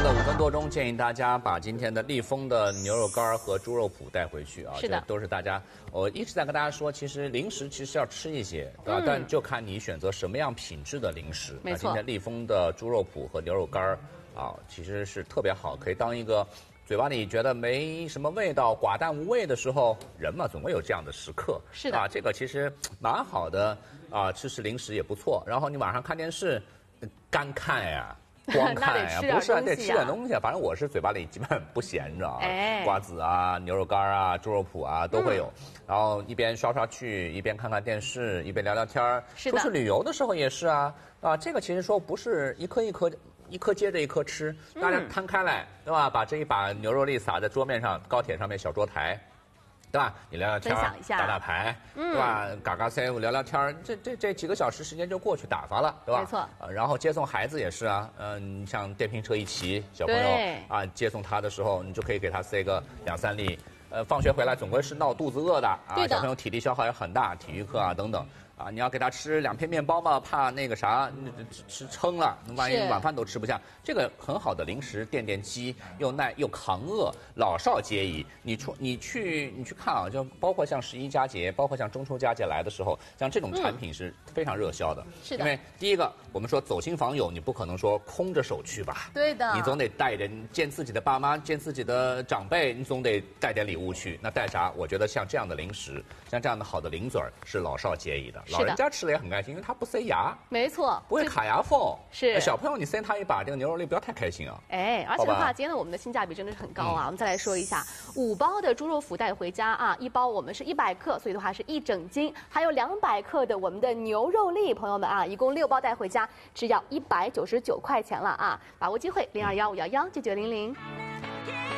的5分多钟，建议大家把今天的立丰的牛肉干和猪肉脯带回去啊。 是的， 这都是大家，我一直在跟大家说，其实零食其实要吃一些，对吧？但就看你选择什么样品质的零食。 没错。 今天立丰的猪肉脯和牛肉干啊，其实是特别好，可以当一个嘴巴里觉得没什么味道、寡淡无味的时候，人嘛总会有这样的时刻。 是的啊，这个其实蛮好的啊，吃零食也不错。然后你晚上看电视，干看呀。光看呀，不是得吃点东西啊。反正我是嘴巴里基本不闲着啊，瓜子啊、牛肉干啊、猪肉脯啊都会有。然后一边刷刷剧，一边看看电视，一边聊聊天儿。出去旅游的时候也是啊，这个其实说不是一颗接着一颗吃，大家摊开来，对吧？把这一把牛肉粒撒在桌面上，高铁上面小桌台。对吧？你聊聊天，打打牌，对吧？嘎嘎塞，聊聊天，这几个小时时间就过去打发了，对吧？ 没错。 然后接送孩子也是啊，像电瓶车一骑，小朋友啊接送他的时候，你就可以给他塞个2、3粒。放学回来总归是闹肚子饿的啊，小朋友体力消耗也很大，体育课啊等等。啊，你要给他吃2片面包嘛，怕那个啥吃撑了，万一晚饭都吃不下。这个很好的零食，垫垫饥，又耐又抗饿，老少皆宜。你去看啊，就包括像11佳节，包括像中秋佳节来的时候，像这种产品是非常热销的。 是的。 因为第一个，我们说走亲访友，你不可能说空着手去吧？ 对的。 你总得带着见自己的爸妈，见自己的长辈，你总得带点礼物去。那带啥？我觉得像这样的零食，像这样的好的零嘴儿，是老少皆宜的。老人家吃了也很开心，因为它不塞牙， 没错， 不会卡牙缝。 是小朋友，你塞他一把这个牛肉粒，不要太开心啊。 而且的话，今天呢，我们的性价比真的是很高啊。我们再来说一下，5包的猪肉脯带回家啊，1包我们是100克，所以的话是1整斤，还有200克的我们的牛肉粒，朋友们啊，一共6包带回家，只要199块钱了啊！把握机会，0215119900。